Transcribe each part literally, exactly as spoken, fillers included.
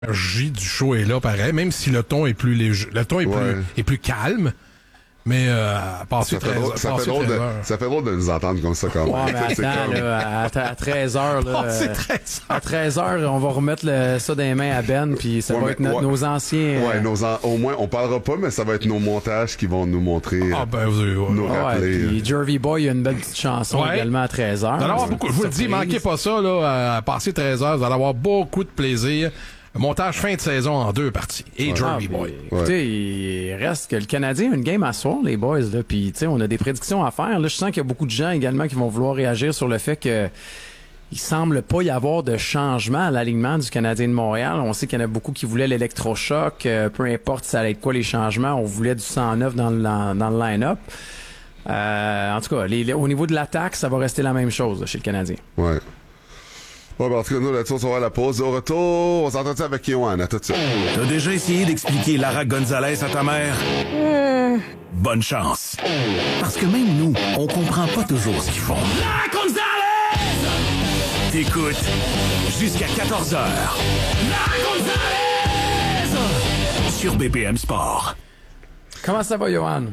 l'énergie du show est là, pareil, même si le ton est plus léger, le ton est Ouais. plus est plus calme. Mais euh, à passer Ça fait, treize drôle, ça, fait passer drôle treize de, heures. ça fait drôle de nous entendre comme ça quand même. Ouais, mais C'est attends, comme- là, à, à treize heures, là, Passer euh, treize heures. à treize heures, on va remettre le, ça dans les mains à Ben, puis ça Ouais, va mais- être notre- ouais. nos anciens... Ouais, euh, nos en- au moins, on parlera pas, mais ça va être nos montages qui vont nous montrer, Ah euh, ben vous avez- ouais. nous ouais, rappeler. puis Jervy Boy, il y a une belle petite chanson Ouais. également à treize heures. Vous allez avoir beaucoup, je vous le dis, Surprise. manquez pas ça, là, à passer treize heures, vous allez avoir beaucoup de plaisir. Montage fin de saison en deux parties. Et Ah, Jervy puis, Boy. écoutez, il reste que le Canadien a une game à soir, les boys, là, puis tu sais, on a des prédictions à faire. Là, je sens qu'il y a beaucoup de gens également qui vont vouloir réagir sur le fait que il semble pas y avoir de changement à l'alignement du Canadien de Montréal. On sait qu'il y en a beaucoup qui voulaient l'électrochoc, euh, peu importe ça allait être quoi les changements, on voulait du sang neuf dans le, dans le line-up. Euh, en tout cas, les, les- au niveau de l'attaque, ça va rester la même chose là, chez le Canadien. Ouais. Ouais, ben, en tout cas, nous, là-dessus, on va à la pause. Au retour, on s'entend avec Yoann. À tout de suite. T'as déjà essayé d'expliquer Lara Gonzalez à ta mère? Bonne chance. Parce que même nous, on comprend pas toujours ce qu'ils font. Lara Gonzalez! T'écoutes jusqu'à quatorze heures. Lara Gonzalez! Sur B P M Sport. Comment ça va, Johan?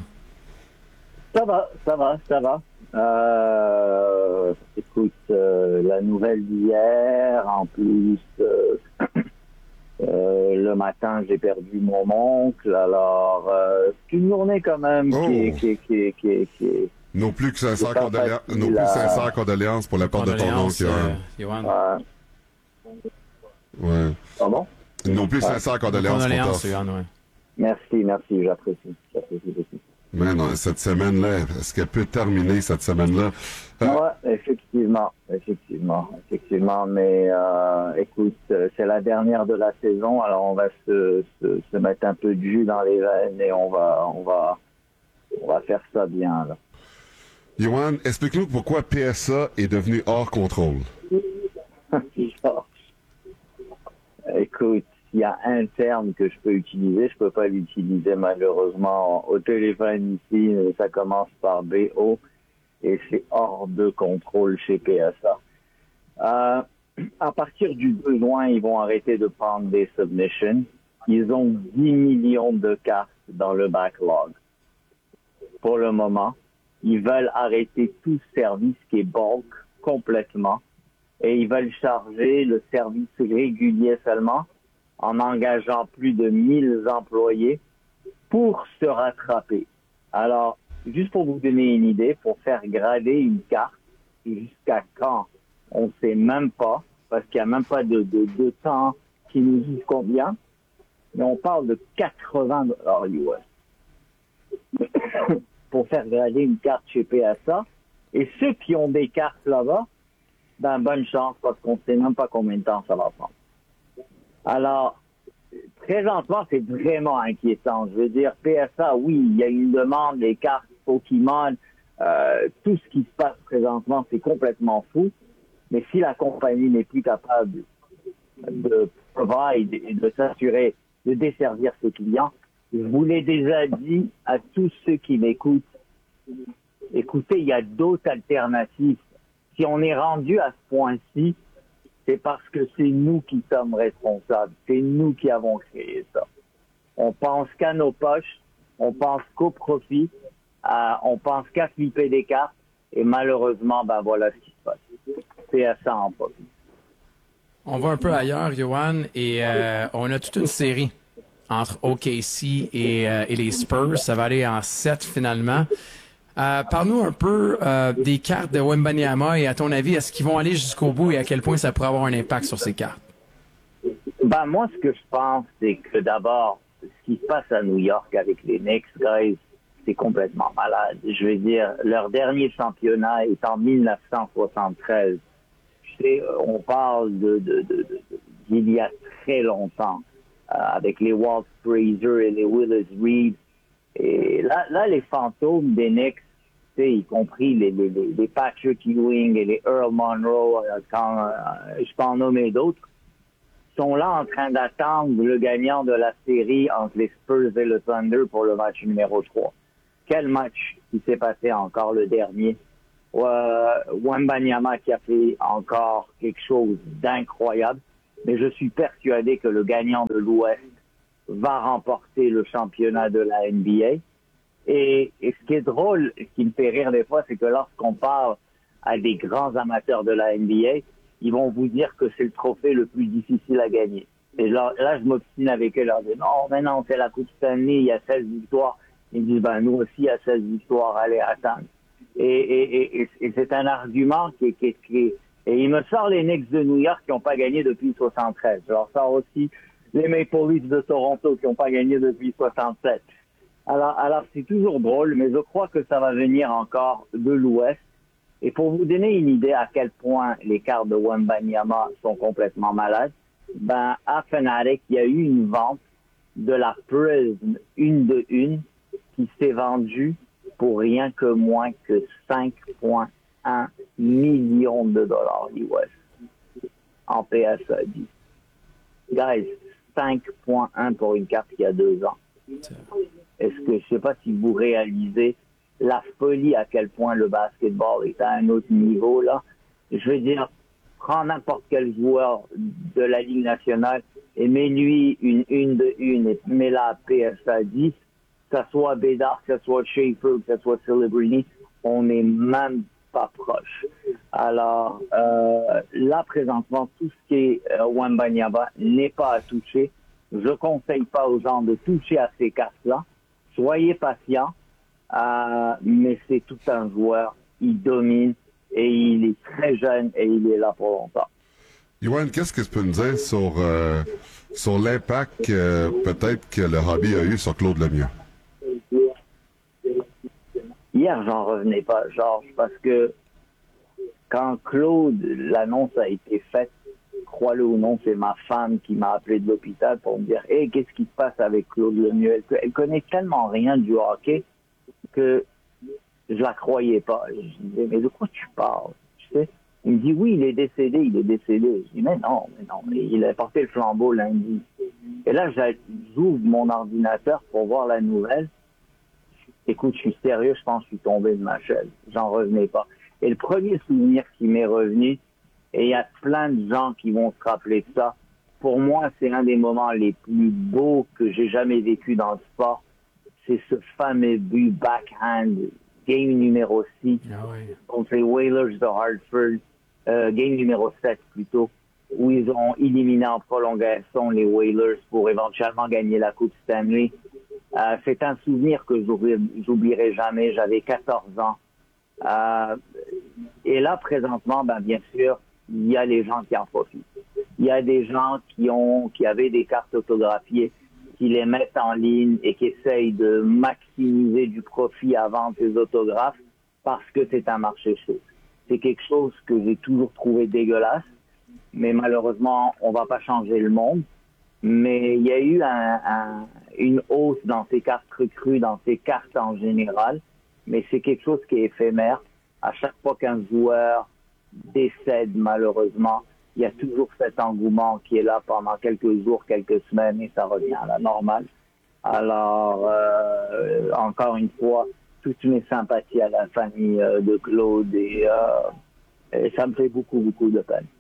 Ça va, ça va, ça va. Euh, écoute, euh, la nouvelle d'hier, en plus, euh, euh, le matin, j'ai perdu mon oncle. Alors, euh, c'est une journée quand même qui est... Oh. Qui est, qui est, qui est, qui est Nos plus que sincères C'est pas condoléances, facile, nos plus là. sincères condoléances pour la perte de ton Condoléances, oncle, euh, Yoann. Johan. euh, Ouais. pardon? Nos plus sincères condoléances pour Condoléances, toi. Johan, ouais. Merci, merci, j'apprécie. J'apprécie beaucoup. Mais non, cette semaine-là, est-ce qu'elle peut terminer cette semaine-là? Euh, Ouais, effectivement, effectivement, effectivement. Mais euh, écoute, euh, c'est la dernière de la saison, alors on va se, se, se mettre un peu de jus dans les veines et on va, on va, on va faire ça bien. Là. Yoann, explique-nous pourquoi P S A est devenu hors contrôle. Écoute, s'il y a un terme que je peux utiliser, je peux pas l'utiliser malheureusement au téléphone ici, mais ça commence par B O et c'est hors de contrôle chez P S A. Euh, à partir du besoin, ils vont arrêter de prendre des submissions. Ils ont dix millions de cartes dans le backlog. Pour le moment, ils veulent arrêter tout service qui est bulk complètement et ils veulent charger le service régulier seulement en engageant plus de mille employés pour se rattraper. Alors, juste pour vous donner une idée, pour faire grader une carte, jusqu'à quand, on ne sait même pas, parce qu'il n'y a même pas de, de, de temps qui nous dit combien, mais on parle de quatre-vingts dollars U S pour faire grader une carte chez P S A. Et ceux qui ont des cartes là-bas, ben bonne chance, parce qu'on ne sait même pas combien de temps ça va prendre. Alors, présentement, c'est vraiment inquiétant. Je veux dire, P S A, oui, il y a une demande, les cartes Pokémon, euh, tout ce qui se passe présentement, c'est complètement fou. Mais si la compagnie n'est plus capable de provide et de s'assurer de desservir ses clients, je vous l'ai déjà dit à tous ceux qui m'écoutent, écoutez, il y a d'autres alternatives. Si on est rendu à ce point-ci, c'est parce que c'est nous qui sommes responsables. C'est nous qui avons créé ça. On pense qu'à nos poches, on pense qu'au profit, euh, on pense qu'à flipper des cartes, et malheureusement, ben voilà ce qui se passe. C'est à ça en profit. On va un peu ailleurs, Johan, et euh, on a toute une série entre O K C et, euh, et les Spurs. Ça va aller en sept finalement. Euh, Parle-nous un peu euh, des cartes de Wembanyama et à ton avis, est-ce qu'ils vont aller jusqu'au bout et à quel point ça pourrait avoir un impact sur ces cartes? Ben moi, ce que je pense, c'est que d'abord, ce qui se passe à New York avec les Knicks, guys, c'est complètement malade. Je veux dire, leur dernier championnat est en mille neuf cent soixante-treize. Tu sais, on parle de, de, de, de, de d'il y a très longtemps, euh, avec les Walt Frazier et les Willis Reed. Et là, là, les fantômes des Knicks, tu sais, y compris les, les, les, les Patrick Ewing et les Earl Monroe, euh, quand euh, je peux en nommer d'autres, sont là en train d'attendre le gagnant de la série entre les Spurs et le Thunder pour le match numéro trois. Quel match qui s'est passé encore le dernier? Euh, Wembanyama qui a fait encore quelque chose d'incroyable. mais je suis persuadé que le gagnant de l'Ouest va remporter le championnat de la N B A. Et, et ce qui est drôle, ce qui me fait rire des fois, c'est que lorsqu'on parle à des grands amateurs de la N B A, ils vont vous dire que c'est le trophée le plus difficile à gagner. Et là, là je m'obstine avec eux, leur dis non, mais non, c'est la Coupe Stanley, il y a seize victoires. Ils disent, ben, nous aussi, il y a seize victoires, allez, attendre. Et, et, et, et c'est un argument qui est, qui est, qui est, et il me sort les Knicks de New York qui n'ont pas gagné depuis soixante-treize. Je leur sors aussi les Maple Leafs de Toronto qui n'ont pas gagné depuis soixante-sept. Alors, alors, c'est toujours drôle, mais je crois que ça va venir encore de l'Ouest. Et pour vous donner une idée à quel point les cartes de Wembanyama sont complètement malades, ben, à Fnatic, il y a eu une vente de la Prism une de une qui s'est vendue pour rien que moins que cinq virgule un millions de dollars U S en P S A dix. Guys, cinq virgule un pour une carte il y a deux ans. Est-ce que, je sais pas si vous réalisez la folie à quel point le basketball est à un autre niveau, là. Je veux dire, prends n'importe quel joueur de la Ligue nationale et mets-lui une une de une et mets-la à P S A dix, que ce soit Bédard, que ce soit Schaefer, que ce soit Celebrini, on n'est même pas proche. Alors, euh, là, présentement, tout ce qui est euh, Wembanyama n'est pas à toucher. Je conseille pas aux gens de toucher à ces cartes-là. Soyez patients, euh, mais c'est tout un joueur. Il domine et il est très jeune et il est là pour longtemps. Yoann, qu'est-ce que tu peux nous dire sur, euh, sur l'impact euh, peut-être que le hobby a eu sur Claude Lemieux? Hier, j'en revenais pas, Georges, parce que quand Claude, l'annonce a été faite, crois-le ou non, c'est ma femme qui m'a appelé de l'hôpital pour me dire « Hey, qu'est-ce qui se passe avec Claude Lemieux? » Elle, elle connaît tellement rien du hockey que je la croyais pas. Je disais « Mais de quoi tu parles? » Tu sais? Il me dit « Oui, il est décédé, il est décédé. » Je dis « Mais non, mais non, mais il a porté le flambeau lundi. » Et là, j'ouvre mon ordinateur pour voir la nouvelle. Écoute, je suis sérieux, je pense que je suis tombé de ma chaise. J'en revenais pas. Et le premier souvenir qui m'est revenu, et il y a plein de gens qui vont se rappeler de ça, pour moi, c'est un des moments les plus beaux que j'ai jamais vécu dans le sport. C'est ce fameux but backhand, game numéro six, ah ouais. contre les Whalers de Hartford, euh, game numéro sept plutôt, où ils ont éliminé en prolongation les Whalers pour éventuellement gagner la Coupe Stanley. Euh, c'est un souvenir que j'oublierai jamais. J'avais quatorze ans. Euh, et là, présentement, ben, bien sûr, il y a les gens qui en profitent. Il y a des gens qui ont, qui avaient des cartes autographiées, qui les mettent en ligne et qui essayent de maximiser du profit à vendre ces autographes parce que c'est un marché chaud. C'est quelque chose que j'ai toujours trouvé dégueulasse, mais malheureusement, on va pas changer le monde. Mais il y a eu un, un, une hausse dans ces cartes recrues, dans ces cartes en général, mais c'est quelque chose qui est éphémère. À chaque fois qu'un joueur décède, malheureusement, il y a toujours cet engouement qui est là pendant quelques jours, quelques semaines, et ça revient à la normale. Alors, euh, encore une fois, toutes mes sympathies à la famille euh, de Claude, et, euh, et ça me fait beaucoup, beaucoup de peine.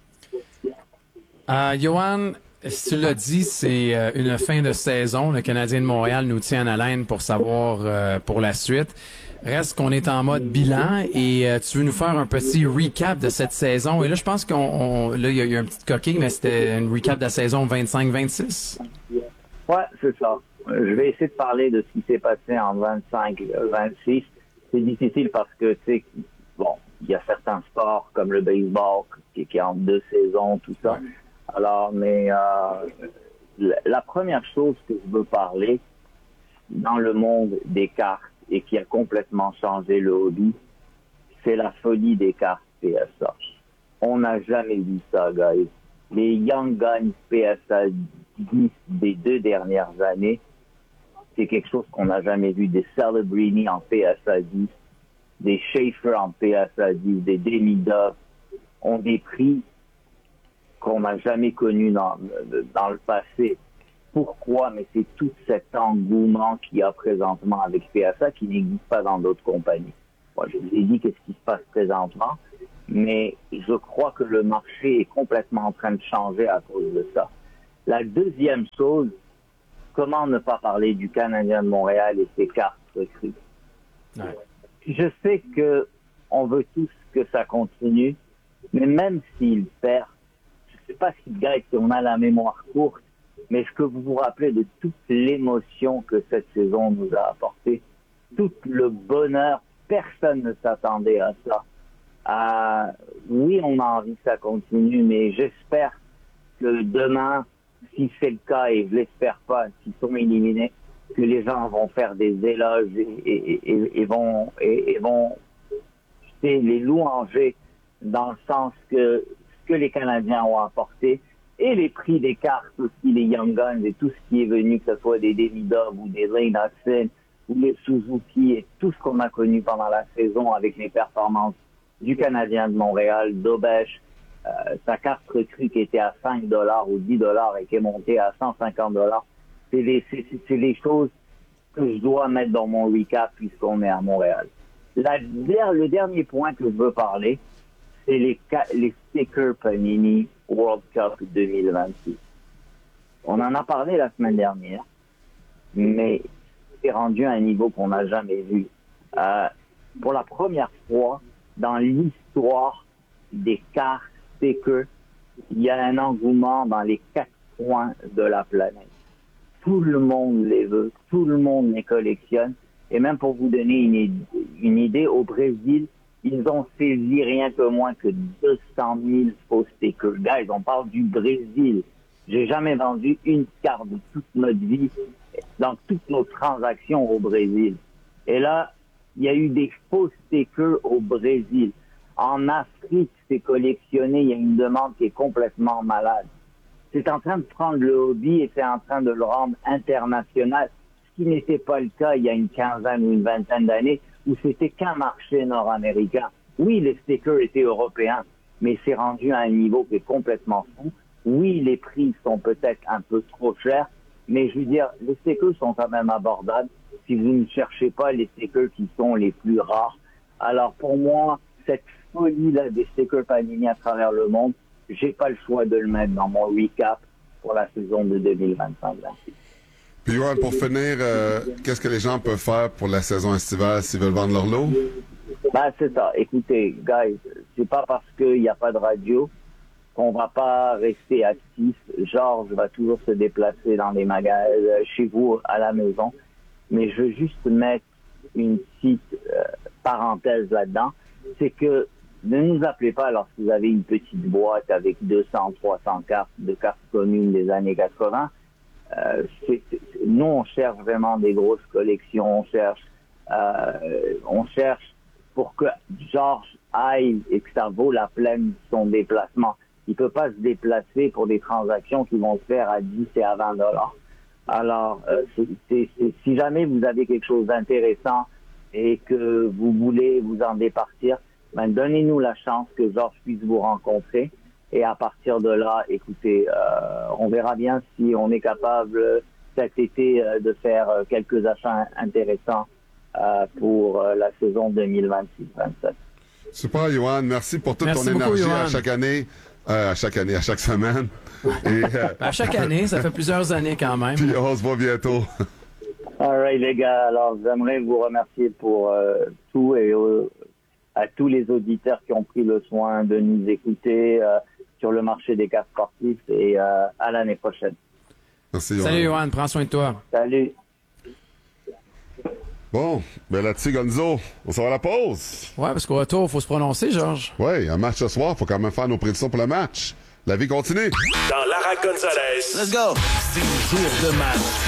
Euh, Yoann, tu l'as dit, c'est euh, une fin de saison. Le Canadien de Montréal nous tient en haleine pour savoir euh, pour la suite. Reste qu'on est en mode bilan et euh, tu veux nous faire un petit recap de cette saison. Et là, je pense qu'on on, là, il y a eu un petit coquille, mais c'était une recap de la saison vingt-cinq vingt-six. Ouais, c'est ça. Je vais essayer de parler de ce qui s'est passé en vingt-cinq vingt-six. C'est difficile parce que, tu sais, bon, il y a certains sports comme le baseball qui, qui est en deux saisons, tout ça. Ouais. Alors, mais euh, la première chose que je veux parler dans le monde des cartes et qui a complètement changé le hobby, c'est la folie des cartes P S A. On n'a jamais vu ça, guys. Les Young Guns P S A dix des deux dernières années, c'est quelque chose qu'on n'a jamais vu. Des Celebrini en P S A dix, des Schaefer en P S A dix, des Demidov ont des prix qu'on n'a jamais connus dans, dans le passé. Pourquoi? Mais c'est tout cet engouement qu'il y a présentement avec P S A qui n'existe pas dans d'autres compagnies. Moi, je vous ai dit qu'est-ce qui se passe présentement, mais je crois que le marché est complètement en train de changer à cause de ça. La deuxième chose, comment ne pas parler du Canadien de Montréal et ses cartes recrues? Ouais. Je sais que on veut tous que ça continue, mais même s'il perd, je ne sais pas si gars, si on a la mémoire courte, mais est-ce que vous vous rappelez de toute l'émotion que cette saison nous a apporté? Tout le bonheur, personne ne s'attendait à ça. Euh, oui, on a envie que ça continue, mais j'espère que demain, si c'est le cas, et je l'espère pas, s'ils sont éliminés, que les gens vont faire des éloges et, et, et, et vont, et, et vont les louanger dans le sens que ce que les Canadiens ont apporté et les prix des cartes aussi, les Young Guns et tout ce qui est venu, que ce soit des Davidov ou des Lane Hudson ou les Suzuki et tout ce qu'on a connu pendant la saison avec les performances du Canadien de Montréal, d'Aubèche, euh, sa carte recrue qui était à cinq dollars ou dix dollars et qui est montée à cent cinquante dollars. C'est les, c'est, c'est les choses que je dois mettre dans mon recap puisqu'on est à Montréal. La, le dernier point que je veux parler, c'est les, les stickers Panini World Cup deux mille vingt-six. On en a parlé la semaine dernière, mais c'est rendu à un niveau qu'on n'a jamais vu. Euh, pour la première fois dans l'histoire des cartes stickers, il y a un engouement dans les quatre coins de la planète. Tout le monde les veut, tout le monde les collectionne. Et même pour vous donner une, une idée, au Brésil, ils ont saisi rien que moins que deux cent mille faux stickers. Guys, on parle du Brésil. J'ai jamais vendu une carte de toute notre vie dans toutes nos transactions au Brésil. Et là, il y a eu des faux stickers au Brésil. En Afrique, c'est collectionné. Il y a une demande qui est complètement malade. C'est en train de prendre le hobby et c'est en train de le rendre international. Ce qui n'était pas le cas il y a une quinzaine ou une vingtaine d'années, où c'était qu'un marché nord-américain. Oui, les stickers étaient européens, mais c'est rendu à un niveau qui est complètement fou. Oui, les prix sont peut-être un peu trop chers, mais je veux dire, les stickers sont quand même abordables si vous ne cherchez pas les stickers qui sont les plus rares. Alors pour moi, cette folie-là des stickers Panini à travers le monde, j'ai pas le choix de le mettre dans mon recap pour la saison de deux mille vingt-cinq vingt-six. Puis, Johan, pour finir, euh, qu'est-ce que les gens peuvent faire pour la saison estivale s'ils veulent vendre leur lot? Ben, c'est ça. Écoutez, guys, c'est pas parce qu'il n'y a pas de radio qu'on va pas rester actif. Georges va toujours se déplacer dans les magasins, chez vous, à la maison. Mais je veux juste mettre une petite euh, parenthèse là-dedans. C'est que ne nous appelez pas lorsque vous avez une petite boîte avec deux cents, trois cents cartes de cartes communes des années quatre-vingts. Euh, c'est, c'est, nous, on cherche vraiment des grosses collections. On cherche, euh, on cherche pour que Georges aille et que ça vaut la peine de son déplacement. Il peut pas se déplacer pour des transactions qui vont se faire à dix et à vingt dollars. Alors, euh, c'est, c'est, c'est, si jamais vous avez quelque chose d'intéressant et que vous voulez vous en départir, ben donnez-nous la chance que Georges puisse vous rencontrer. Et à partir de là, écoutez, euh, on verra bien si on est capable cet été euh, de faire euh, quelques achats intéressants euh, pour euh, la saison deux mille vingt-six vingt-sept. Super, Johan. Merci pour toute Merci ton beaucoup, énergie Johan. à chaque année. Euh, à chaque année, à chaque semaine. Et, euh, À chaque année, ça fait plusieurs années quand même. puis on se voit bientôt. All right, les gars. Alors, j'aimerais vous remercier pour euh, tout et euh, à tous les auditeurs qui ont pris le soin de nous écouter euh, sur le marché des cartes sportives et euh, à l'année prochaine. Merci, Johan. Salut, Johan. Prends soin de toi. Salut. Bon, ben là-dessus, Gonzo, on s'en va à la pause. Ouais, parce qu'au retour, il faut se prononcer, Georges. Ouais, un match ce soir, faut quand même faire nos prédictions pour le match. La vie continue. Dans Lara Gonzalez. Let's go. C'est dur de match.